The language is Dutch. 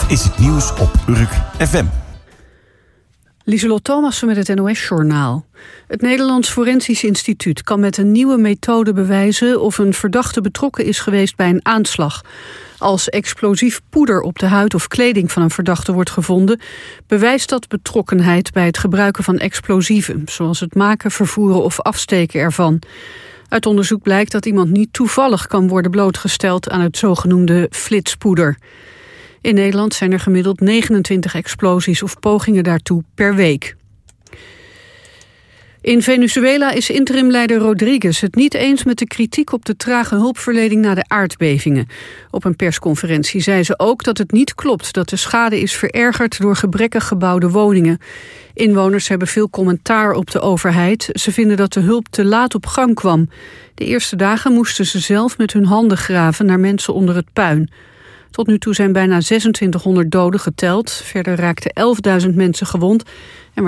is het nieuws op Urk FM. Lieselot Thomassen met het NOS-journaal. Het Nederlands Forensisch Instituut kan met een nieuwe methode bewijzen of een verdachte betrokken is geweest bij een aanslag. Als explosief poeder op de huid of kleding van een verdachte wordt gevonden, bewijst dat betrokkenheid bij het gebruiken van explosieven, zoals het maken, vervoeren of afsteken ervan. Uit onderzoek blijkt dat iemand niet toevallig kan worden blootgesteld aan het zogenoemde flitspoeder. In Nederland zijn er gemiddeld 29 explosies of pogingen daartoe per week. In Venezuela is interimleider Rodriguez het niet eens met de kritiek op de trage hulpverlening na de aardbevingen. Op een persconferentie zei ze ook dat het niet klopt dat de schade is verergerd door gebrekkig gebouwde woningen. Inwoners hebben veel commentaar op de overheid. Ze vinden dat de hulp te laat op gang kwam. De eerste dagen moesten ze zelf met hun handen graven naar mensen onder het puin. Tot nu toe zijn bijna 2600 doden geteld. Verder raakten 11.000 mensen gewond.